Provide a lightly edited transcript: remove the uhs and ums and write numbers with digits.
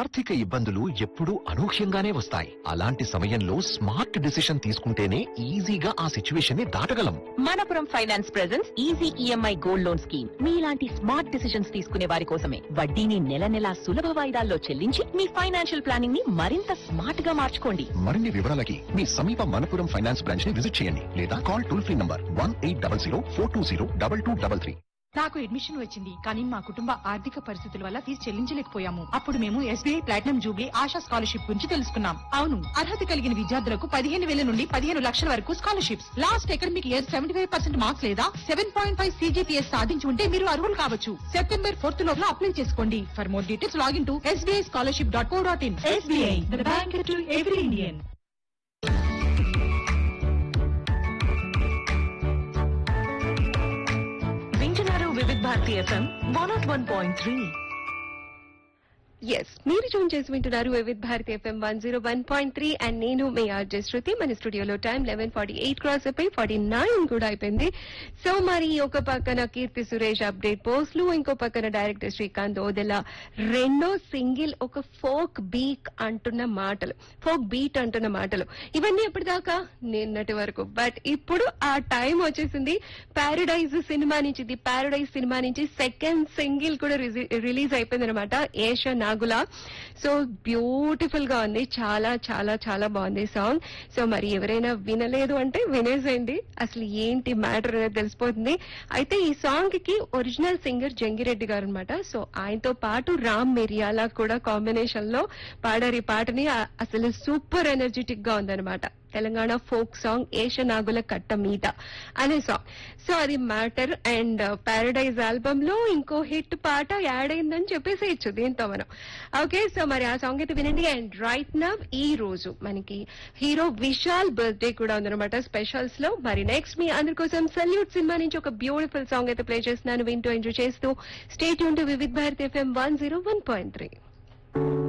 ఆర్థిక ఇబ్బందులు ఎప్పుడూ అనూహ్యంగానే వస్తాయి. అలాంటి సమయంలో స్మార్ట్ డిసిషన్ తీసుకుంటేనే ఈజీగా ఆ సిచ్యువేషన్ ని దాటగలం. Manappuram finance presents easy EMI gold loan scheme. మీలాంటి స్మార్ట్ డిసిషన్స్ తీసుకునే వారి కోసమే. వడ్డీని నెల నెలా సులభ వాయిదాల్లో చెల్లించి మీ ఫైనాన్షియల్ ప్లానింగ్ ని మరింత స్మార్ట్ గా మార్చుకోండి. మరిన్ని వివరాలకి మీ సమీప మనపురం ఫైనాన్స్ బ్రాంచ్ ని విజిట్ చేయండి లేదా కాల్ టోల్ ఫ్రీ నంబర్ 1800 420 2233. నాకు అడ్మిషన్ వచ్చింది, కానీ మా కుటుంబ ఆర్థిక పరిస్థితుల వల్ల ఫీజు చెల్లించలేకపోయాము. అప్పుడు మేము SBI platinum Jubilee ASHA scholarship గురించి తెలుసుకున్నాం. అవును, అర్హత కలిగిన విద్యార్థులకు 15,000 నుండి 15 లక్షల వరకు scholarships. Last academic year 75% marks లేదా 7.5 CGPS సాధించి ఉంటే మీరు అర్హులు కావచ్చు. సెప్టెంబర్ 4th లోపల అప్లై చేసుకోండి. For more details login to sbischolarship.co.in. SBI, the bank to every Indian. వింటున్నారు వివిధ భారతి FM 101.3. ఎస్, మీరు ట్యూన్ చేసి వింటున్నారు వివిధ భారతి FM 101.3 అండ్ నేను మీ ఆర్జే శృతి. మన స్టూడియోలో టైం 11:48 క్రాస్ అయిపోయి 49 కూడా అయిపోయింది. సో మరి ఒక పక్కన కీర్తి సురేష్ అప్డేట్ పోస్టులు, ఇంకో పక్కన డైరెక్టర్ శ్రీకాంత్ ఓదెల రెండో సింగిల్ ఒక ఫోక్ బీట్ అంటున్న మాటలు ఇవన్నీ ఎప్పటిదాకా నిన్నటి వరకు. బట్ ఇప్పుడు ఆ టైం వచ్చేసింది. ప్యారడైజ్ సినిమా నుంచి సెకండ్ సింగిల్ కూడా రిలీజ్ అయిపోయింది అనమాట, ఏషా నాగులా. సో బ్యూటిఫుల్ గా ఉంది, చాలా చాలా చాలా బాగుంది సాంగ్. సో మరి ఎవరైనా వినలేదు అంటే వినేసేయండి, అసలు ఏంటి మ్యాటర్ అనేది తెలిసిపోతుంది. అయితే ఈ సాంగ్ కి ఒరిజినల్ సింగర్ జంగిరెడ్డి గారు అనమాట. సో ఆయనతో పాటు రామ్ మిరియాల కూడా కాంబినేషన్ లో పాడారు ఈ పాటని. అసలు సూపర్ ఎనర్జెటిక్ గా ఉందన్నమాట. తెలంగాణ ఫోక్ సాంగ్ ఏష నాగుల కట్ట మీద అనే సాంగ్. సో అది మ్యాటర్. అండ్ ప్యారడైజ్ ఆల్బమ్ లో ఇంకో హిట్ పాట యాడ్ అయిందని చెప్పేసేయచ్చు దీంతో మనం. ఓకే, సో మరి ఆ సాంగ్ అయితే వినండి. అండ్ రైట్ నవ్ ఈ రోజు మనకి హీరో విశాల్ బర్త్డే కూడా ఉందన్నమాట స్పెషల్స్ లో. మరి నెక్స్ట్ మీ అందరి కోసం సల్యూట్ సినిమా నుంచి ఒక బ్యూటిఫుల్ సాంగ్ అయితే ప్లే చేస్తున్నాను. వింటూ ఎంజాయ్ చేస్తూ స్టే ట్యూన్ టు వివిధ భారతి FM 101.3.